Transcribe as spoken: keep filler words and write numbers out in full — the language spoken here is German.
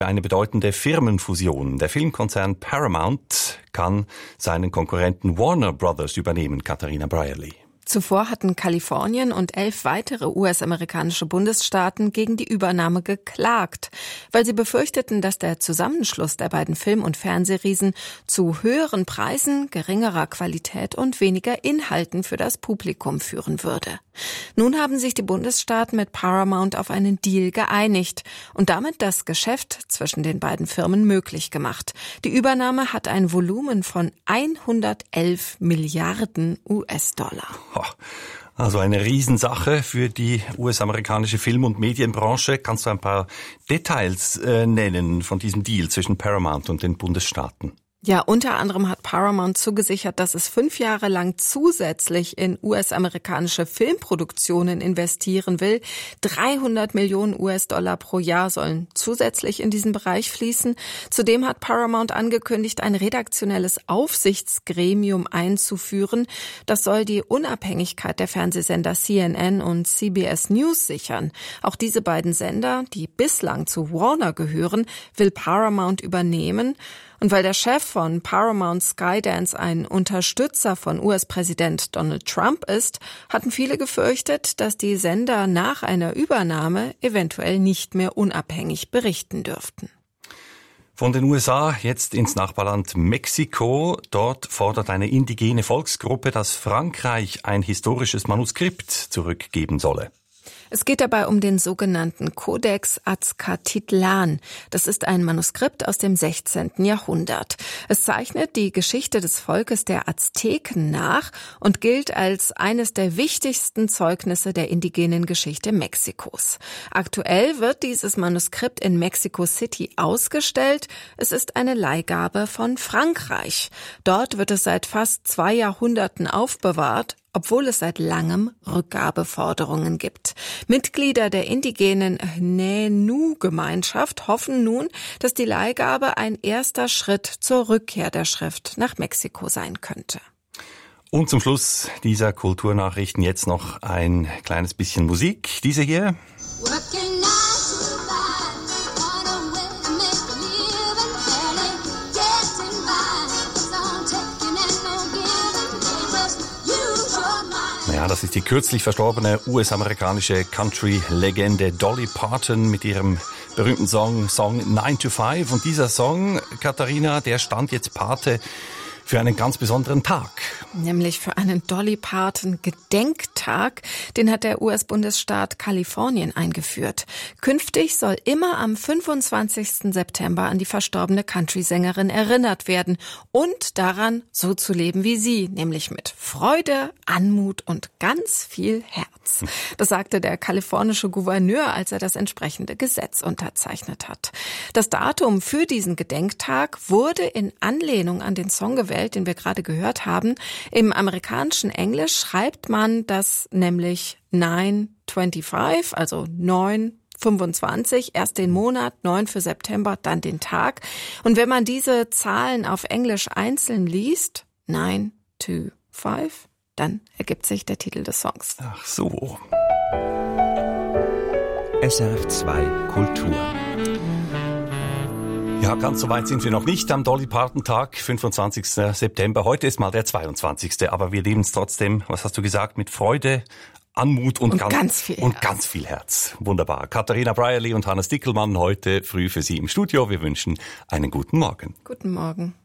Eine bedeutende Firmenfusion. Der Filmkonzern Paramount kann seinen Konkurrenten Warner Brothers übernehmen, Katharina Brierley. Zuvor hatten Kalifornien und elf weitere U S-amerikanische Bundesstaaten gegen die Übernahme geklagt, weil sie befürchteten, dass der Zusammenschluss der beiden Film- und Fernsehriesen zu höheren Preisen, geringerer Qualität und weniger Inhalten für das Publikum führen würde. Nun haben sich die Bundesstaaten mit Paramount auf einen Deal geeinigt und damit das Geschäft zwischen den beiden Firmen möglich gemacht. Die Übernahme hat ein Volumen von hundertelf Milliarden U S-Dollar. Also eine Riesensache für die U S-amerikanische Film- und Medienbranche. Kannst du ein paar Details äh, nennen von diesem Deal zwischen Paramount und den Bundesstaaten? Ja, unter anderem hat Paramount zugesichert, dass es fünf Jahre lang zusätzlich in U S-amerikanische Filmproduktionen investieren will. dreihundert Millionen U S-Dollar pro Jahr sollen zusätzlich in diesen Bereich fließen. Zudem hat Paramount angekündigt, ein redaktionelles Aufsichtsgremium einzuführen. Das soll die Unabhängigkeit der Fernsehsender C N N und C B S News sichern. Auch diese beiden Sender, die bislang zu Warner gehören, will Paramount übernehmen. Und weil der Chef von Paramount Skydance ein Unterstützer von U S-Präsident Donald Trump ist, hatten viele gefürchtet, dass die Sender nach einer Übernahme eventuell nicht mehr unabhängig berichten dürften. Von den U S A jetzt ins Nachbarland Mexiko. Dort fordert eine indigene Volksgruppe, dass Frankreich ein historisches Manuskript zurückgeben solle. Es geht dabei um den sogenannten Codex Azcatitlan. Das ist ein Manuskript aus dem sechzehnten Jahrhundert. Es zeichnet die Geschichte des Volkes der Azteken nach und gilt als eines der wichtigsten Zeugnisse der indigenen Geschichte Mexikos. Aktuell wird dieses Manuskript in Mexico City ausgestellt. Es ist eine Leihgabe von Frankreich. Dort wird es seit fast zwei Jahrhunderten aufbewahrt, obwohl es seit langem Rückgabeforderungen gibt. Mitglieder der indigenen Nenu-Gemeinschaft hoffen nun, dass die Leihgabe ein erster Schritt zur Rückkehr der Schrift nach Mexiko sein könnte. Und zum Schluss dieser Kulturnachrichten jetzt noch ein kleines bisschen Musik. Diese hier. Ja, das ist die kürzlich verstorbene U S-amerikanische Country-Legende Dolly Parton mit ihrem berühmten Song Song nine to five. Und dieser Song, Katharina, der stand jetzt Pate für einen ganz besonderen Tag. Nämlich für einen Dolly Parton Gedenktag. Den hat der U S-Bundesstaat Kalifornien eingeführt. Künftig soll immer am fünfundzwanzigsten September an die verstorbene Country-Sängerin erinnert werden und daran, so zu leben wie sie, nämlich mit Freude, Anmut und ganz viel Herz. Das sagte der kalifornische Gouverneur, als er das entsprechende Gesetz unterzeichnet hat. Das Datum für diesen Gedenktag wurde in Anlehnung an den Song gewählt, den wir gerade gehört haben. Im amerikanischen Englisch schreibt man das nämlich nine twenty-five, also neun fünfundzwanzig, erst den Monat, neun für September, dann den Tag. Und wenn man diese Zahlen auf Englisch einzeln liest, nine two five, dann ergibt sich der Titel des Songs. Ach so. S R F zwei Kultur. Ja, ganz so weit sind wir noch nicht am Dolly Parton Tag, fünfundzwanzigsten September. Heute ist mal der zweiundzwanzigste Aber wir leben es trotzdem, was hast du gesagt, mit Freude, Anmut und, und, ganz, ganz viel und ganz viel Herz. Wunderbar. Katharina Brierley und Hannes Dickelmann heute früh für Sie im Studio. Wir wünschen einen guten Morgen. Guten Morgen.